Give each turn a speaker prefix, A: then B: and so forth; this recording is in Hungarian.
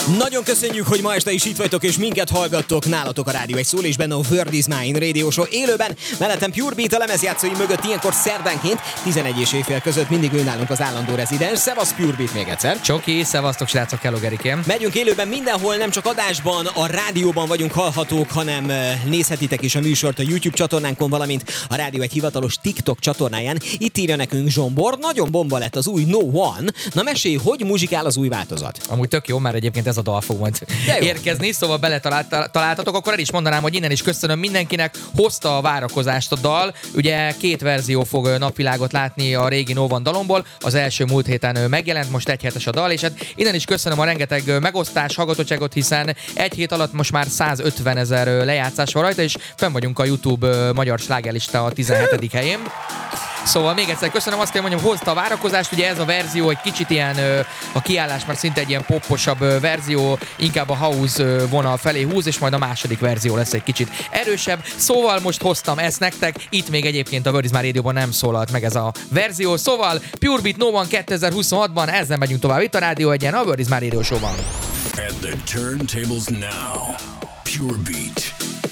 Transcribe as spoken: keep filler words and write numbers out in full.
A: Nagyon köszönjük, hogy ma este is itt vagytok, és minket hallgattok. Nálatok a Rádió egy szól, és benne a Word is Mine Radio Show élőben. Mellettem Pure Beat a lemezjátszói mögött ilyenkor szerdánként tizenegy és éjfél között mindig ő nálunk az állandó rezidens. Szevasz Pure Beat még egyszer.
B: Csoki, szevasztok srácok, hello Gerikém.
A: Megyünk élőben mindenhol, nem csak adásban, a rádióban vagyunk hallhatók, hanem nézhetitek is a műsort a YouTube csatornánkon, valamint a Rádió egy hivatalos TikTok csatornáján. Itt írja nekünk Zsombor, nagyon bomba lett az új No One. Na mesélj, hogy muzsikál az új változat?
B: Amúgy tök jó, már egyébként ez a dal fog majd érkezni, szóval beletaláltatok, akkor el is mondanám, hogy innen is köszönöm mindenkinek, hozta a várakozást a dal, ugye két verzió fog napvilágot látni a régi No One dalomból, az első múlt héten megjelent, most egy hetes a dal, és hát innen is köszönöm a rengeteg megosztás, hallgatottságot, hiszen egy hét alatt most már százötven ezer lejátszás van rajta, és fenn vagyunk a YouTube magyar slágerlista a tizenhetedik helyén. Szóval még egyszer köszönöm, azt kell mondjam, hozta a várakozást, ugye ez a verzió egy kicsit ilyen, a kiállás már szinte egy ilyen popposabb verzió, inkább a house vonal felé húz, és majd a második verzió lesz egy kicsit erősebb. Szóval most hoztam ezt nektek, itt még egyébként a Word is Mine Radio-ban nem szólalt meg ez a verzió, szóval Pure Beat No One kétezer-huszonhatban, ezzel megyünk tovább itt a Rádió egyen, a Word is Mine Radio Show-ban.
C: At the turntables now, Pure Beat.